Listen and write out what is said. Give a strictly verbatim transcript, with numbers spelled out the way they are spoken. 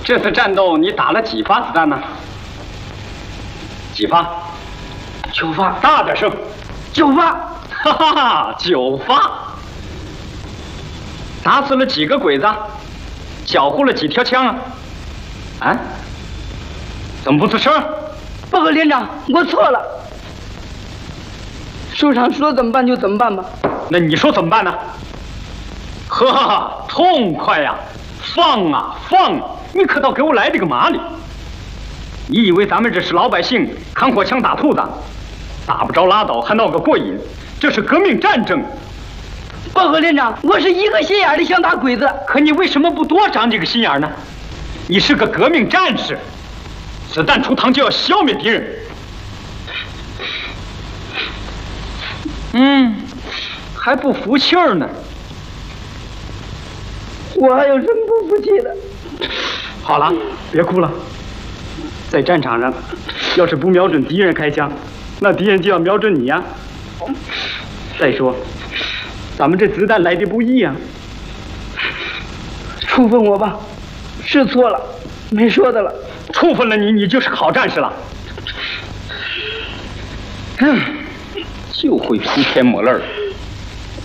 这次战斗你打了几发子弹呢？几发？ 九发。 大点声。 九发。 哈哈哈，九发。打死了几个鬼子？缴获了几条枪啊？啊？怎么不吱声？ 报告连长，我错了。首长说怎么办就怎么办吧。 那你说怎么办呢？呵哈，痛快呀！放啊放！你可倒给我来这个麻利！你以为咱们这是老百姓扛火枪打兔子，打不着拉倒，还闹个过瘾？这是革命战争！ 报告连长，我是一个心眼的想打鬼子， 可你为什么不多长几个心眼呢？你是个革命战士，子弹出膛就要消灭敌人。嗯，还不服气儿呢。 我还有什么不服气的？ 好了，别哭了。在战场上，要是不瞄准敌人开枪，那敌人就要瞄准你呀。再说，咱们这子弹来的不易呀。 处分我吧，是错了，没说的了。 处分了你，你就是好战士了。嗯，就会铺天抹泪儿。